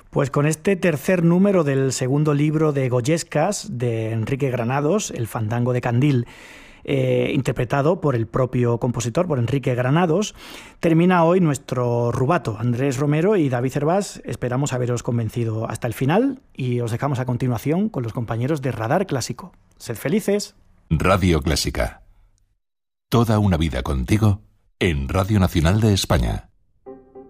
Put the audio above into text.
Pues con este tercer número del segundo libro de Goyescas, de Enrique Granados, El fandango de Candil, interpretado por el propio compositor, por Enrique Granados, termina hoy nuestro rubato. Andrés Romero y David Cervás, esperamos haberos convencido hasta el final y os dejamos a continuación con los compañeros de Radar Clásico. Sed felices. Radio Clásica. Toda una vida contigo en Radio Nacional de España.